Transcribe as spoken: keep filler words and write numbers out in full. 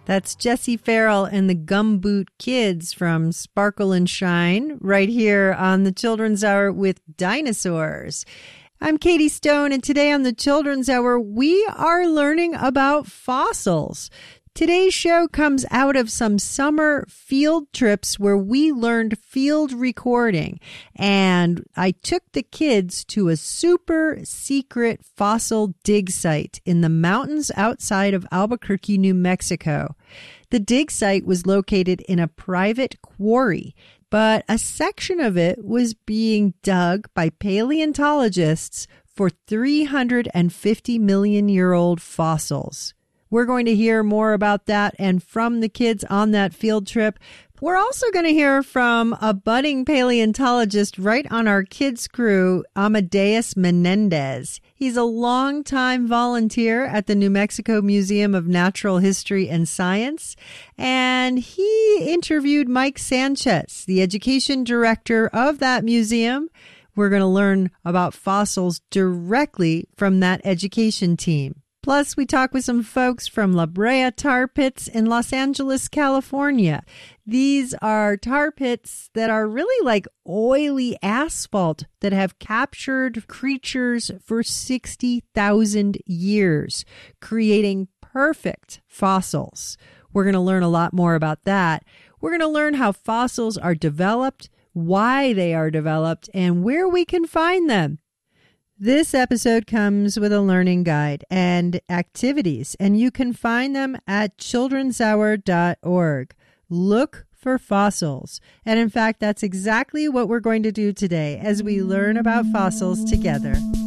That's Jesse Farrell and the Gumboot Kids from Sparkle and Shine right here on the Children's Hour with Dinosaurs. I'm Katie Stone, and today on the Children's Hour, we are learning about fossils. Today's show comes out of some summer field trips where we learned field recording, and I took the kids to a super secret fossil dig site in the mountains outside of Albuquerque, New Mexico. The dig site was located in a private quarry, but a section of it was being dug by paleontologists for three hundred fifty million year old fossils. We're going to hear more about that and from the kids on that field trip. We're also going to hear from a budding paleontologist right on our kids' crew, Amadeus Menendez. He's a longtime volunteer at the New Mexico Museum of Natural History and Science, and he interviewed Mike Sanchez, the education director of that museum. We're going to learn about fossils directly from that education team. Plus, we talk with some folks from La Brea Tar Pits in Los Angeles, California. These are tar pits that are really like oily asphalt that have captured creatures for sixty thousand years, creating perfect fossils. We're going to learn a lot more about that. We're going to learn how fossils are developed, why they are developed, and where we can find them. This episode comes with a learning guide and activities, and you can find them at children's hour dot org. Look for fossils. And in fact, that's exactly what we're going to do today as we learn about fossils together.